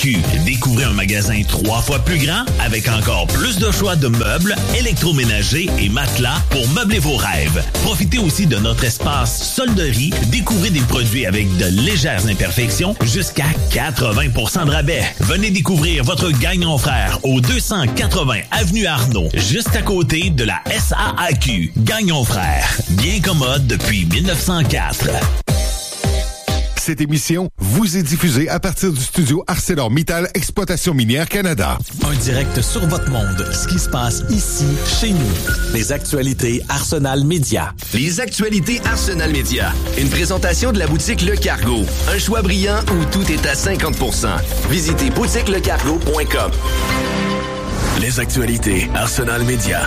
Découvrez un magasin 3 fois plus grand avec encore plus de choix de meubles, électroménagers et matelas pour meubler vos rêves. Profitez aussi de notre espace solderie. Découvrez des produits avec de légères imperfections jusqu'à 80% de rabais. Venez découvrir votre Gagnon Frères au 280 Avenue Arnaud, juste à côté de la SAAQ. Gagnon Frères, bien commode depuis 1904. Cette émission vous est diffusée à partir du studio ArcelorMittal Exploitation Minière Canada. Un direct sur votre monde, ce qui se passe ici, chez nous. Les actualités Arsenal Média. Les actualités Arsenal Média. Une présentation de la boutique Le Cargo. Un choix brillant où tout est à 50%. Visitez boutiquelecargo.com. Les actualités Arsenal Média.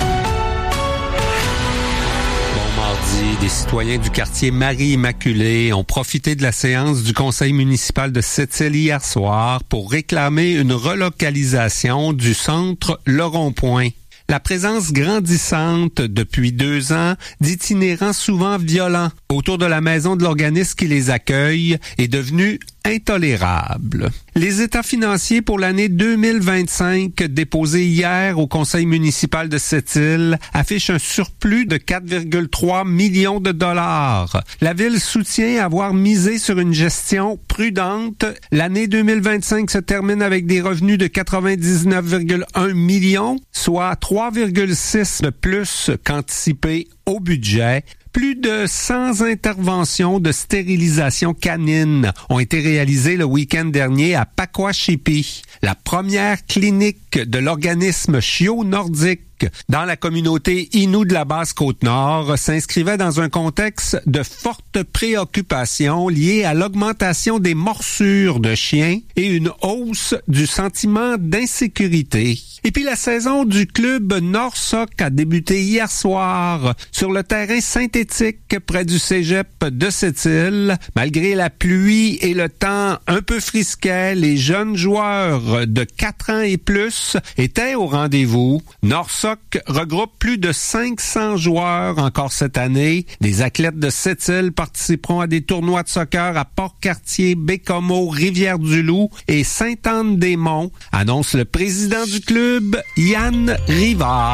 Des citoyens du quartier Marie-Immaculée ont profité de la séance du conseil municipal de Sept-Îles hier soir pour réclamer une relocalisation du centre Le Rond-Point. La présence grandissante depuis 2 ans d'itinérants souvent violents autour de la maison de l'organisme qui les accueille est devenue intolérable. Les états financiers pour l'année 2025 déposés hier au conseil municipal de Sept-Îles affichent un surplus de 4,3 millions de dollars. La ville soutient avoir misé sur une gestion prudente. L'année 2025 se termine avec des revenus de 99,1 millions, soit 3,6 de plus qu'anticipé au budget. Plus de 100 interventions de stérilisation canine ont été réalisées le week-end dernier à Pacoashipi, la première clinique de l'organisme Chiot Nordique dans la communauté Innu de la Basse-Côte-Nord s'inscrivait dans un contexte de forte préoccupation liée à l'augmentation des morsures de chiens et une hausse du sentiment d'insécurité. Et puis la saison du club Nord-Soc a débuté hier soir sur le terrain synthétique près du cégep de Sept-Îles. Malgré la pluie et le temps un peu frisquet, les jeunes joueurs de 4 ans et plus étaient au rendez-vous. Nord-Soc regroupe plus de 500 joueurs encore cette année. Des athlètes de Sept-Îles participeront à des tournois de soccer à Port-Cartier, Bécomo, Rivière-du-Loup et Sainte-Anne-des-Monts, annonce le président du club, Yann Rivard.